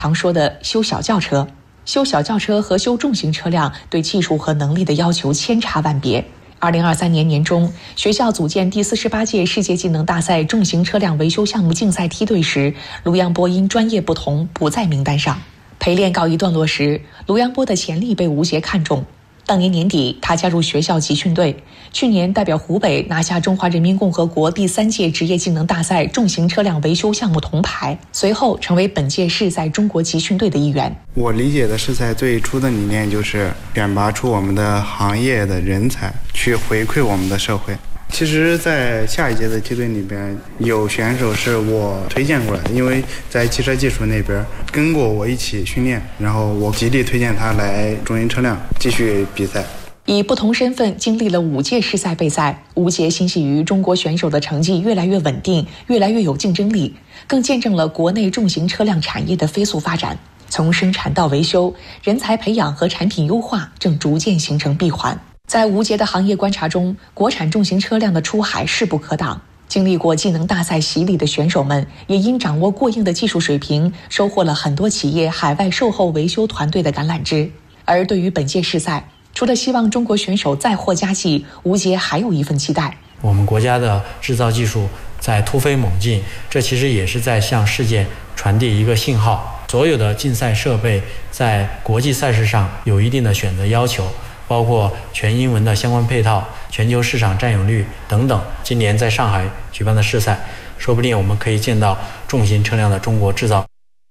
常说的修小轿车。修小轿车和修重型车辆对技术和能力的要求千差万别。2023年年中，学校组建第48届世界技能大赛重型车辆维修项目竞赛梯队时，卢阳波因专业不同不在名单上。陪练告一段落时，卢阳波的潜力被吴杰看中。当年年底，他加入学校集训队，去年代表湖北拿下中华人民共和国第3届职业技能大赛重型车辆维修项目铜牌，随后成为本届世赛中国集训队的一员。 我理解的世赛最初的理念就是选拔出我们的行业的人才，去回馈我们的社会。其实在下一届的梯队里边，有选手是我推荐过来的，因为在汽车技术那边跟过我一起训练，然后我极力推荐他来重型车辆继续比赛。 以不同身份经历了5届世赛备赛，吴杰欣喜于中国选手的成绩越来越稳定，越来越有竞争力，更见证了国内重型车辆产业的飞速发展。从生产到维修，人才培养和产品优化正逐渐形成闭环。在吴杰的行业观察中，国产重型车辆的出海势不可挡。经历过技能大赛洗礼的选手们，也因掌握过硬的技术水平，收获了很多企业海外售后维修团队的橄榄枝。而对于本届世赛，除了希望中国选手再获佳绩，吴杰还有一份期待。 我们国家的制造技术在突飞猛进，这其实也是在向世界传递一个信号。所有的竞赛设备在国际赛事上有一定的选择要求，包括全英文的相关配套、全球市场占有率等等。今年在上海举办的世赛，说不定我们可以见到重型车辆的中国制造。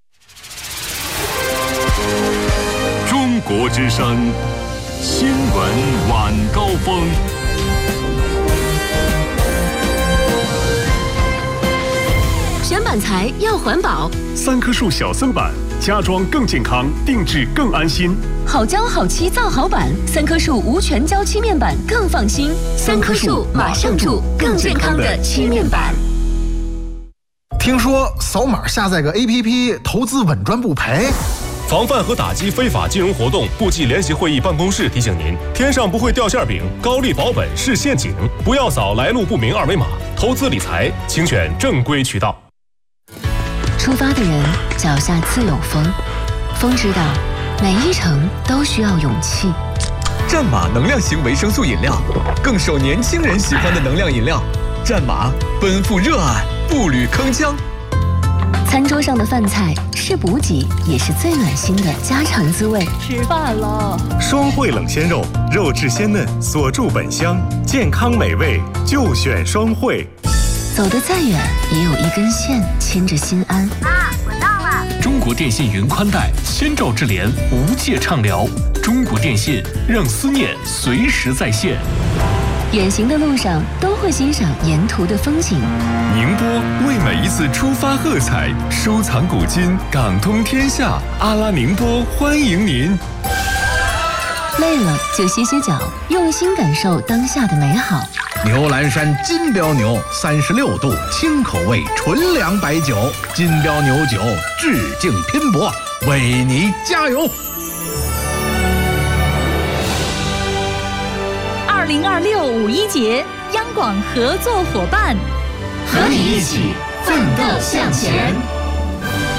中国之声新闻晚高峰。 选板材要环保 ，3棵树小森板，家装更健康，定制更安心。 好胶好漆造好板，3棵树无全胶漆面板更放心。3棵树马上住更健康的漆面板。 听说扫码下载个 APP， 投资稳赚不赔。 防范和打击非法金融活动部际联席会议办公室提醒您：天上不会掉馅饼，高利保本是陷阱，不要扫来路不明二维码。投资理财，请选正规渠道。 出发的人脚下自有风，风知道每一程都需要勇气。 战马能量型维生素饮料，更受年轻人喜欢的能量饮料。战马奔赴热爱，步履铿锵。 餐桌上的饭菜是补给，也是最暖心的家常滋味。 吃饭了， 双汇冷鲜肉，肉质鲜嫩，锁住本香，健康美味就选双汇。 走得再远，也有一根线牵着心安。 妈，我到了。 中国电信云宽带，千兆智联，无界畅聊。中国电信让思念随时在线。 远行的路上都会欣赏沿途的风景。 宁波为每一次出发喝彩，收藏古今，港通天下。阿拉宁波欢迎您。 累了就歇歇脚，用心感受当下的美好。 牛栏山金标牛36度清口味纯粮白酒，金标牛酒致敬拼搏，为你加油。 2026五一节，央广合作伙伴， 和你一起奋斗向前。